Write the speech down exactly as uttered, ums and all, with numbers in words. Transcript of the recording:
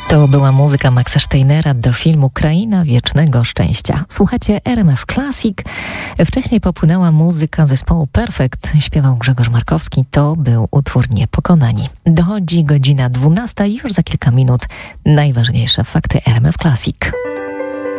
To była muzyka Maxa Steinera do filmu Kraina Wiecznego Szczęścia. Słuchacie R M F Classic. Wcześniej popłynęła muzyka zespołu Perfect. Śpiewał Grzegorz Markowski. To był utwór Niepokonani. Dochodzi godzina dwunasta i już za kilka minut najważniejsze fakty R M F Classic.